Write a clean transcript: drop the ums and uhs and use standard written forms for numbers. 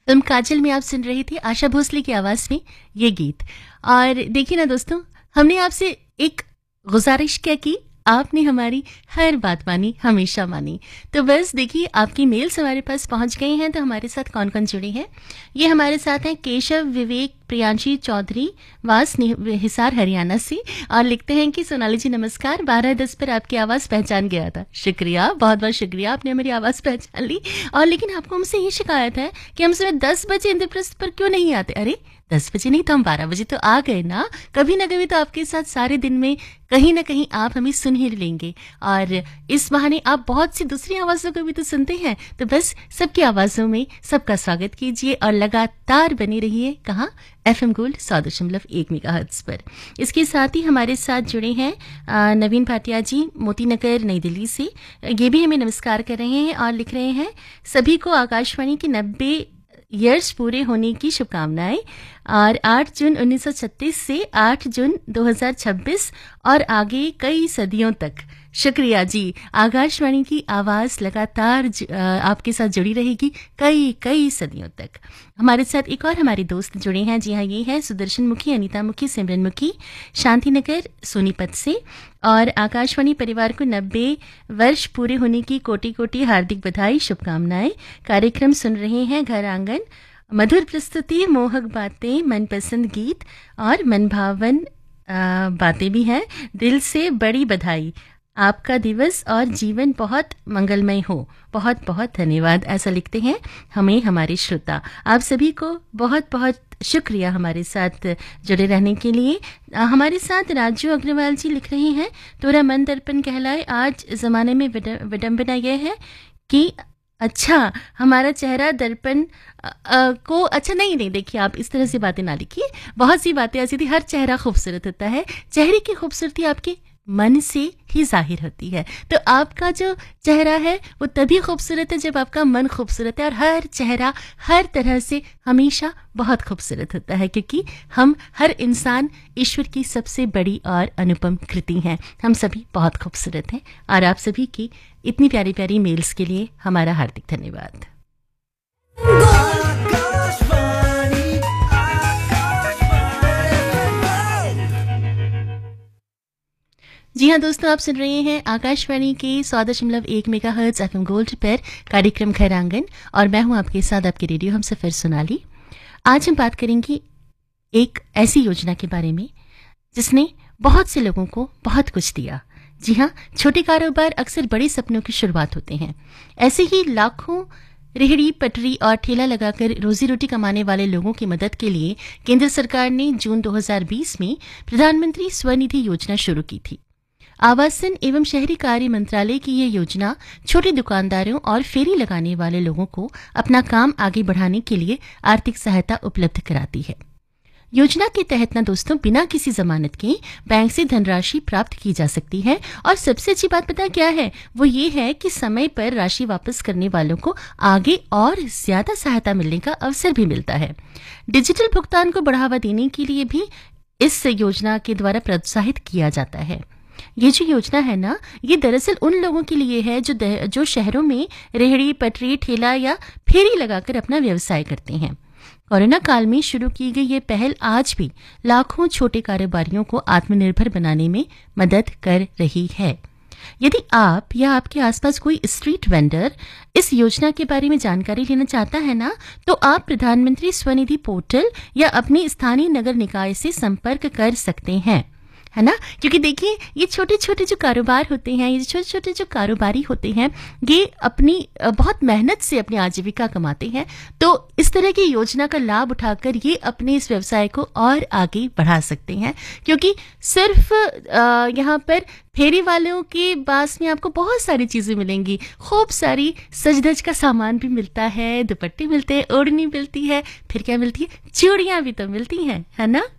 Film काजल में आप सुन रहे थे आशा भोसले की आवाज में ये गीत। और देखिए ना दोस्तों, हमने आपसे एक गुजारिश क्या की, आपने हमारी हर बात मानी, हमेशा मानी। तो बस देखिए, आपकी मेल्स हमारे पास पहुंच गए हैं। तो हमारे साथ कौन कौन जुड़े हैं, ये हमारे साथ हैं केशव विवेक प्रियांशी चौधरी वास हिसार हरियाणा से, और लिखते हैं कि सोनाली जी नमस्कार, 12:10 पर आपकी आवाज़ पहचान गया था। शुक्रिया, बहुत बहुत शुक्रिया, आपने हमारी आवाज़ पहचान ली। और लेकिन आपको हमसे ये शिकायत है कि हम सुबह 10 बजे इंद्रप्रस्थ पर क्यों नहीं आते। अरे 10 बजे नहीं तो हम 12 बजे तो आ गए ना। कभी ना कभी तो आपके साथ सारे दिन में कहीं ना कहीं आप हमें सुन ही लेंगे, और इस बहाने आप बहुत सी दूसरी आवाज़ों को भी तो सुनते हैं। तो बस सबकी आवाज़ों में सबका स्वागत कीजिए और लगातार बने रहिए। कहाँ? FM गोल्ड 100.1 मेगाहर्ट्ज़ पर। इसके साथ ही हमारे साथ जुड़े हैं नवीन भाटिया जी मोती नगर नई दिल्ली से। ये भी हमें नमस्कार कर रहे हैं और लिख रहे हैं सभी को आकाशवाणी के 90 ईयर्स पूरे होने की शुभकामनाएं, और 8 जून 1936 से 8 जून 2026 और आगे कई सदियों तक। शुक्रिया जी, आकाशवाणी की आवाज़ लगातार आपके साथ जुड़ी रहेगी कई कई सदियों तक। हमारे साथ एक और हमारे दोस्त जुड़े हैं। जी हाँ, ये है सुदर्शन मुखी, अनीता मुखी, सिमरन मुखी, शांतिनगर सोनीपत से। और आकाशवाणी परिवार को 90 वर्ष पूरे होने की कोटि कोटि हार्दिक बधाई, शुभकामनाएं। कार्यक्रम सुन रहे हैं घर आंगन, मधुर प्रस्तुति, मोहक बातें, मनपसंद गीत और मनभावन बातें भी हैं। दिल से बड़ी बधाई, आपका दिवस और जीवन बहुत मंगलमय हो। बहुत बहुत धन्यवाद, ऐसा लिखते हैं हमें हमारे श्रोता। आप सभी को बहुत बहुत शुक्रिया हमारे साथ जुड़े रहने के लिए। हमारे साथ राजू अग्रवाल जी लिख रहे हैं, तोरा मन दर्पण कहलाए। आज ज़माने में विडंबना यह है कि अच्छा हमारा चेहरा दर्पण को अच्छा नहीं, देखिए आप इस तरह से बातें ना लिखिए। बहुत सी बातें ऐसी थी, हर चेहरा खूबसूरत होता है। चेहरे की खूबसूरती आपके मन से ही जाहिर होती है। तो आपका जो चेहरा है वो तभी खूबसूरत है जब आपका मन खूबसूरत है, और हर चेहरा हर तरह से हमेशा बहुत खूबसूरत होता है, क्योंकि हम हर इंसान ईश्वर की सबसे बड़ी और अनुपम कृति हैं। हम सभी बहुत खूबसूरत हैं, और आप सभी की इतनी प्यारी प्यारी मेल्स के लिए हमारा हार्दिक धन्यवाद। जी हाँ दोस्तों, आप सुन रहे हैं आकाशवाणी के 100.1 मेगाहर्ट्ज़ FM गोल्ड पर कार्यक्रम घर आंगन, और मैं हूँ आपके साथ आपके रेडियो हम सफर सोनाली। आज हम बात करेंगे एक ऐसी योजना के बारे में जिसने बहुत से लोगों को बहुत कुछ दिया। जी हाँ, छोटे कारोबार अक्सर बड़े सपनों की शुरुआत होते हैं। ऐसे ही लाखों रेहड़ी पटरी और ठेला लगाकर रोजी रोटी कमाने वाले लोगों की मदद के लिए केंद्र सरकार ने जून 2020 में प्रधानमंत्री स्वनिधि योजना शुरू की थी। आवासन एवं शहरी कार्य मंत्रालय की यह योजना छोटे दुकानदारों और फेरी लगाने वाले लोगों को अपना काम आगे बढ़ाने के लिए आर्थिक सहायता उपलब्ध कराती है। योजना के तहत ना दोस्तों, बिना किसी जमानत के बैंक से धनराशि प्राप्त की जा सकती है, और सबसे अच्छी बात पता क्या है, वो ये है कि समय पर राशि वापस करने वालों को आगे और ज्यादा सहायता मिलने का अवसर भी मिलता है। डिजिटल भुगतान को बढ़ावा देने के लिए भी इस योजना के द्वारा प्रोत्साहित किया जाता है। ये जो योजना है ना, ये दरअसल उन लोगों के लिए है जो शहरों में रेहड़ी पटरी ठेला या फेरी लगाकर अपना व्यवसाय करते हैं। कोरोना काल में शुरू की गई ये पहल आज भी लाखों छोटे कारोबारियों को आत्मनिर्भर बनाने में मदद कर रही है। यदि आप या आपके आसपास कोई स्ट्रीट वेंडर इस योजना के बारे में जानकारी लेना चाहता है ना, तो आप प्रधानमंत्री स्वनिधि पोर्टल या अपने स्थानीय नगर निकाय से संपर्क कर सकते हैं, है ना। क्योंकि देखिए, ये छोटे छोटे जो कारोबार होते हैं, ये छोटे छोटे जो कारोबारी होते हैं, ये अपनी बहुत मेहनत से अपनी आजीविका कमाते हैं। तो इस तरह की योजना का लाभ उठाकर ये अपने इस व्यवसाय को और आगे बढ़ा सकते हैं, क्योंकि सिर्फ यहाँ पर फेरी वालों के पास में आपको बहुत सारी चीजें मिलेंगी। खूब सारी सज धज का सामान भी मिलता है, दुपट्टे मिलते हैं, ओढ़नी मिलती है, फिर क्या मिलती है, चूड़ियां भी तो मिलती हैं, है ना।